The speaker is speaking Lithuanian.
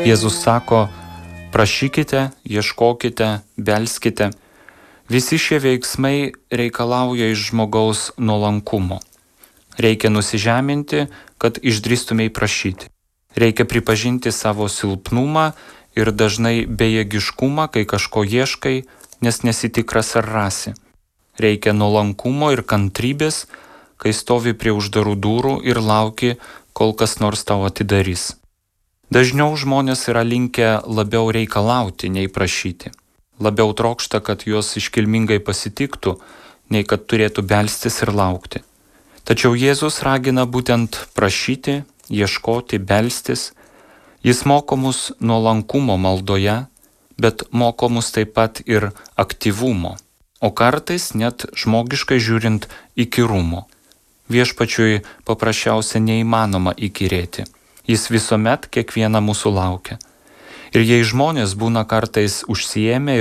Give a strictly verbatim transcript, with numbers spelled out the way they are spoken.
Jėzus sako, prašykite, ieškokite, belskite. Visi šie veiksmai reikalauja iš žmogaus nuolankumo. Reikia nusižeminti, kad išdrįstumei prašyti. Reikia pripažinti savo silpnumą ir dažnai bejėgiškumą, kai kažko ieškai, nes nesitikras ar rasi. Reikia nuolankumo ir kantrybės, kai stovi prie uždarų durų ir lauki, kol kas nors tau atidarys. Dažniau žmonės yra linkę labiau reikalauti, nei prašyti. Labiau trokšta, kad juos iškilmingai pasitiktų, nei kad turėtų belstis ir laukti. Tačiau Jėzus ragina būtent prašyti, ieškoti, belstis. Jis moko mus nuolankumo maldoje, bet moko mus taip pat ir aktyvumo, o kartais net žmogiškai žiūrint įkyrumo. Viešpačiui paprasčiausia neįmanoma įkyrėti. Jis visuomet kiekvieną mūsų laukia. Ir jei žmonės būna kartais užsiėmę